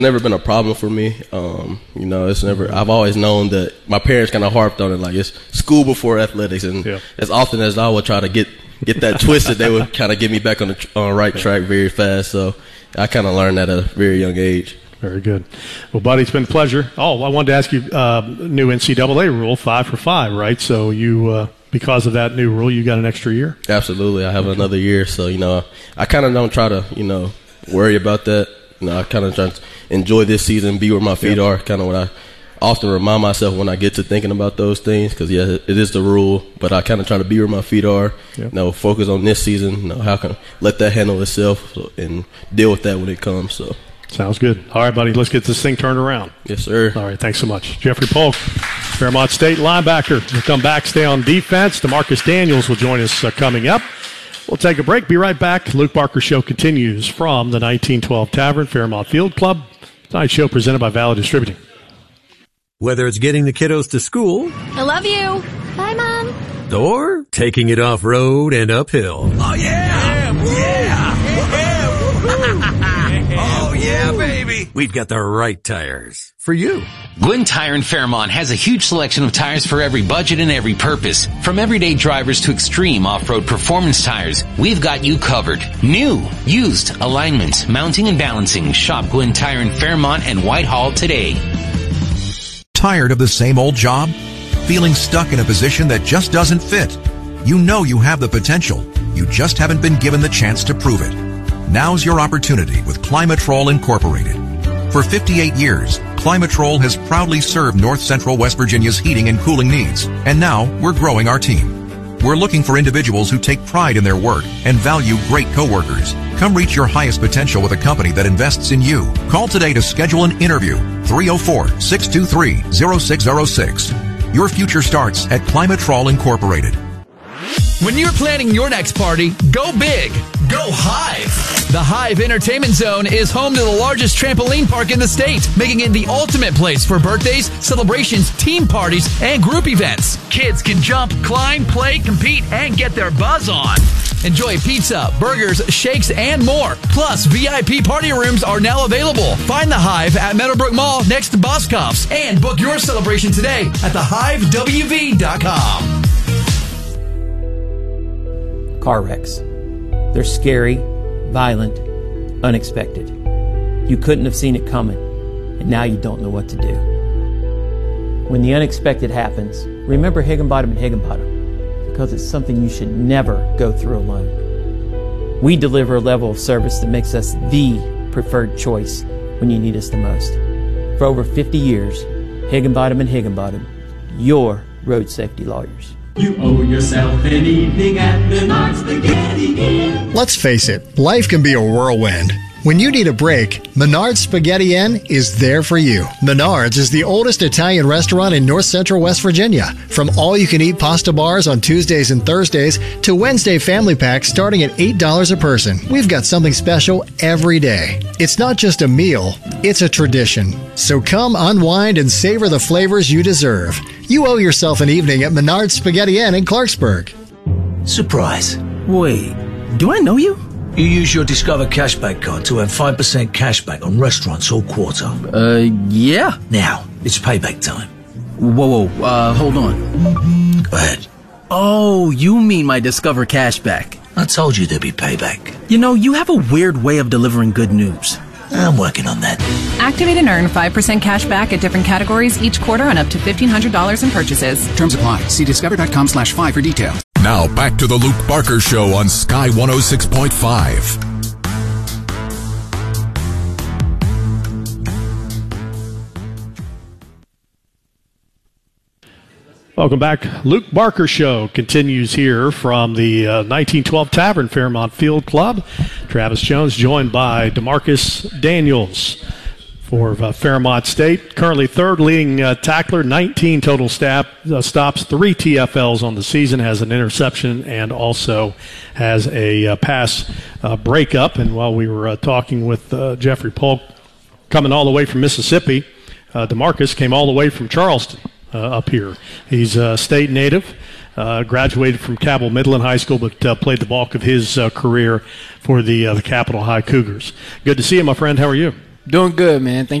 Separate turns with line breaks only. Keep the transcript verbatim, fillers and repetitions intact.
never been a problem for me. Um, you know, it's never. I've always known that my parents kind of harped on it, like it's school before athletics, and yeah. as often as I would try to get get that twisted, they would kind of get me back on the on the right track very fast. So I kind of learned that at a very young age.
Very good. Well, buddy, it's been a pleasure. Oh, I wanted to ask you, uh, new N C double A rule, five for five, right? So you, uh, because of that new rule, you got an extra year? Absolutely.
I have okay. another year. So, you know, I kind of don't try to, you know, worry about that. You know, I kind of try to enjoy this season, be where my feet yeah. are, kind of what I often remind myself when I get to thinking about those things, because, yeah, it is the rule, but I kind of try to be where my feet are, yeah. you know, focus on this season, you know, how can I let that handle itself and deal with that when it comes. So.
Sounds good. All right, buddy, let's get this thing turned around.
Yes, sir.
All right, thanks so much. Jeffrey Polk, Fairmont State linebacker. We'll come back, stay on defense. DeMarcus Daniels will join us uh, coming up. We'll take a break. Be right back. Luke Barker Show continues from the nineteen twelve Tavern, Fairmont Field Club. Tonight's show presented by Valid Distributing.
Whether it's getting the kiddos to school.
I love you. Bye, Mom.
Or taking it off-road and uphill.
Oh, yeah. Yeah. yeah. Oh, yeah, baby.
We've got the right tires for you.
Gwinn Tire in Fairmont has a huge selection of tires for every budget and every purpose. From everyday drivers to extreme off-road performance tires, we've got you covered. New, used, alignments, mounting and balancing. Shop Gwinn Tire in Fairmont and Whitehall today.
Tired of the same old job? Feeling stuck in a position that just doesn't fit? You know you have the potential. You just haven't been given the chance to prove it. Now's your opportunity with Climatrol Incorporated. For fifty-eight years, Climatrol has proudly served North Central West Virginia's heating and cooling needs, and now we're growing our team. We're looking for individuals who take pride in their work and value great coworkers. Come reach your highest potential with a company that invests in you. Call today to schedule an interview. three oh four, six two three, oh six oh six. Your future starts at Climatrol Incorporated.
When you're planning your next party, go big. Go Hive. The Hive Entertainment Zone is home to the largest trampoline park in the state, making it the ultimate place for birthdays, celebrations, team parties, and group events. Kids can jump, climb, play, compete, and get their buzz on. Enjoy pizza, burgers, shakes, and more. Plus, V I P party rooms are now available. Find the Hive at Meadowbrook Mall next to Boscov's, and book your celebration today at the hive w v dot com.
Car wrecks. They're scary, violent, unexpected. You couldn't have seen it coming, and now you don't know what to do. When the unexpected happens, remember Higginbottom and Higginbottom, because it's something you should never go through alone. We deliver a level of service that makes us the preferred choice when you need us the most. For over fifty years, Higginbottom and Higginbottom, your road safety lawyers.
You owe yourself an evening at Menards Spaghetti Inn.
Let's face it, life can be a whirlwind. When you need a break, Menards Spaghetti Inn is there for you. Menards is the oldest Italian restaurant in North Central West Virginia. From all-you-can-eat pasta bars on Tuesdays and Thursdays to Wednesday family packs starting at eight dollars a person, we've got something special every day. It's not just a meal, it's a tradition. So come unwind and savor the flavors you deserve. You owe yourself an evening at Menards Spaghetti Inn in Clarksburg.
Surprise. Wait, do I know you? You use your Discover Cashback card to earn five percent cashback on restaurants all quarter.
Uh, yeah.
Now, it's payback time.
Whoa, whoa, uh, hold on.
Go ahead.
Oh, you mean my Discover Cashback.
I told you there'd be payback.
You know, you have a weird way of delivering good news.
I'm working on that.
Activate and earn five percent cash back at different categories each quarter on up to fifteen hundred dollars in purchases.
Terms apply. See discover.com slash five for details.
Now back to the Luke Barker Show on Sky one oh six point five.
Welcome back. Luke Barker Show continues here from the uh, nineteen twelve Tavern, Fairmont Field Club. Travis Jones joined by DeMarcus Daniels for uh, Fairmont State. Currently third leading uh, tackler, nineteen total stop, uh, stops, three T F Ls on the season, has an interception and also has a uh, pass uh, breakup. And while we were uh, talking with uh, Jeffrey Polk, coming all the way from Mississippi, uh, DeMarcus came all the way from Charleston. Uh, up here. He's a state native, uh, graduated from Cabell Midland High School, but uh, played the bulk of his uh, career for the uh, the Capitol High Cougars. Good to see you, my friend. How are you?
Doing good, man. Thank